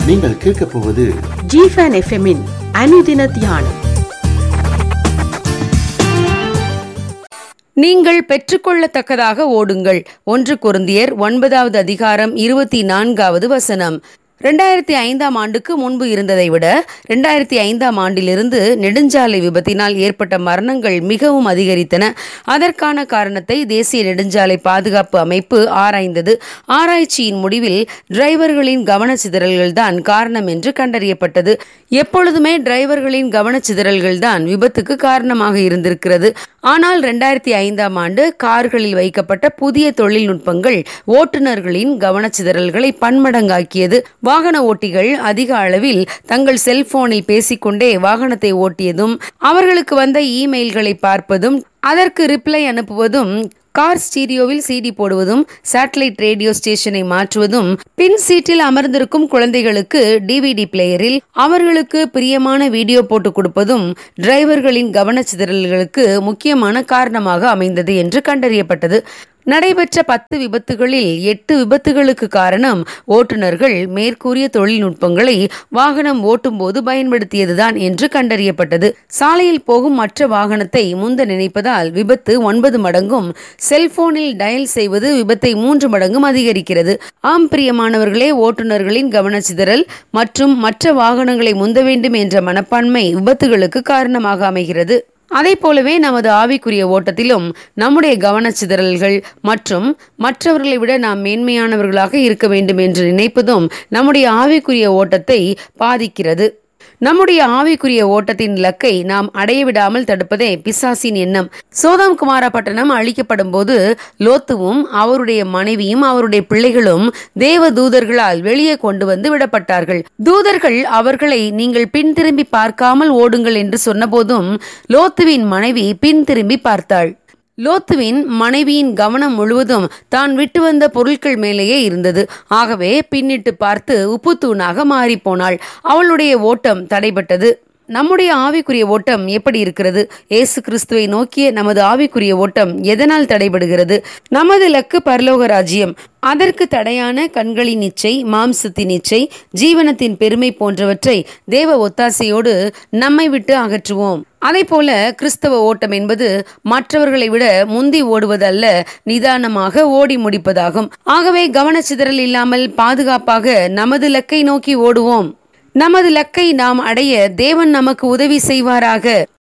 நீங்கள் கேட்கப் போவது ஜிஃபன் எஃப்எம்மின் அனுதின தியானம். நீங்கள் பெற்றுக்கொள்ளத்தக்கதாக ஓடுங்கள். 1 கொரிந்தியர் 9வது அதிகாரம் 24வது வசனம். 2005ஆம் ஆண்டுக்கு முன்பு இருந்ததை விட 2005ஆம் ஆண்டிலிருந்து நெடுஞ்சாலை விபத்தினால் ஏற்பட்ட மரணங்கள் மிகவும் அதிகரித்தன. அதற்கான காரணத்தை தேசிய நெடுஞ்சாலை பாதுகாப்பு அமைப்பு ஆராய்ந்தது. ஆராய்ச்சியின் முடிவில் டிரைவர்களின் கவனச்சிதறல்கள் தான் காரணம் என்று கண்டறியப்பட்டது. எப்பொழுதுமே டிரைவர்களின் கவனச்சிதறல்கள் தான் விபத்துக்கு காரணமாக இருந்திருக்கிறது. ஆனால் 2005ஆம் ஆண்டு கார்களில் வைக்கப்பட்ட புதிய தொழில்நுட்பங்கள் ஓட்டுநர்களின் கவனச்சிதறல்களை பன்மடங்காக்கியது. வாகன ஓட்டிகள் அதிக அளவில் தங்கள் செல்போனில் பேசிக்கொண்டே வாகனத்தை ஓட்டியதும், அவர்களுக்கு வந்த இமெயில்களை பார்ப்பதும், அதற்கு reply அனுப்புவதும், car ஸ்டீரியோவில் CD போடுவதும், satellite radio ஸ்டேஷனை மாற்றுவதும், பின் சீட்டில் அமர்ந்திருக்கும் குழந்தைகளுக்கு டிவிடி பிளேயரில் அவர்களுக்கு பிரியமான வீடியோ போட்டு கொடுப்பதும் டிரைவர்களின் கவனச்சிதறல்களுக்கு முக்கியமான காரணமாக அமைந்தது என்று கண்டறியப்பட்டது. நடைபெற்ற 10 விபத்துகளில் 8 விபத்துகளுக்கு காரணம் ஓட்டுநர்கள் மேற்கூறிய தொழில்நுட்பங்களை வாகனம் ஓட்டும் போது பயன்படுத்தியதுதான் என்று கண்டறியப்பட்டது. சாலையில் போகும் மற்ற வாகனத்தை முந்த நினைப்பதால் விபத்து 9 மடங்கும், செல்போனில் டயல் செய்வது விபத்தை 3 மடங்கும் அதிகரிக்கிறது. ஆம் பிரியமானவர்களே, ஓட்டுநர்களின் கவனச்சிதறல் மற்றும் மற்ற வாகனங்களை முந்த வேண்டும் என்ற மனப்பான்மை விபத்துகளுக்கு காரணமாக அமைகிறது. அதை போலவே நமது ஆவிக்குரிய ஓட்டத்திலும் நம்முடைய கவனச்சிதறல்கள் மற்றும் மற்றவர்களை விட நாம் மேன்மையானவர்களாக இருக்க வேண்டும் என்று நினைப்பதும் நம்முடைய ஆவிக்குரிய ஓட்டத்தை பாதிக்கிறது. நம்முடைய ஆவிக்குரிய ஓட்டத்தின் இலக்கை நாம் அடையவிடாமல் தடுப்பதே பிசாசின் எண்ணம். சோதோம் குமாரா பட்டணம் அழிக்கப்படும் போது லோத்துவும் அவருடைய மனைவியும் அவருடைய பிள்ளைகளும் தேவ தூதர்களால் வெளியே கொண்டு வந்து விடப்பட்டார்கள். தூதர்கள் அவர்களை நீங்கள் பின் திரும்பி பார்க்காமல் ஓடுங்கள் என்று சொன்னபோதும் லோத்துவின் மனைவி பின் திரும்பி பார்த்தாள். லோத்துவின் மனைவியின் கவனம் முழுவதும் தான் விட்டு வந்த பொருட்கள் மேலேயே இருந்தது. ஆகவே பின்னிட்டு பார்த்து உப்புத்தூணாக மாறிப்போனாள். அவளுடைய ஓட்டம் தடைபட்டது. நம்முடைய ஆவிக்குரிய ஓட்டம் எப்படி இருக்கிறது? இயேசு கிறிஸ்துவை நோக்கிய நமது ஆவிக்குரிய ஓட்டம் எதனால் தடைபடுகிறது? நமது இலக்கு பரலோக ராஜ்யம். அதற்கு தடையான கண்களின் இச்சை, மாம்சத்தின் இச்சை, ஜீவனத்தின் பெருமை போன்றவற்றை தேவ ஒத்தாசையோடு நம்மை விட்டு அகற்றுவோம். அதை போல கிறிஸ்தவ ஓட்டம் என்பது மற்றவர்களை விட முந்தி ஓடுவதல்ல, நிதானமாக ஓடி முடிப்பதாகும். ஆகவே கவனச்சிதறல் இல்லாமல் பாதுகாப்பாக நமது இலக்கை நோக்கி ஓடுவோம். நமது இலக்கை நாம் அடைய தேவன் நமக்கு உதவி செய்வாராக.